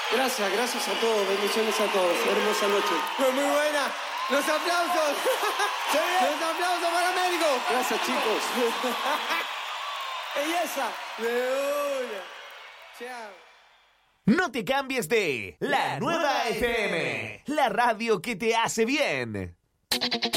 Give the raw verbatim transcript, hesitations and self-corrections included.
Gracias, gracias a todos, bendiciones a todos. Hermosa noche. Fue muy buena. Los aplausos. Los aplausos para Américo. Gracias, chicos. Belleza. De una. Chao. No te cambies de La Nueva F M, la radio que te hace bien.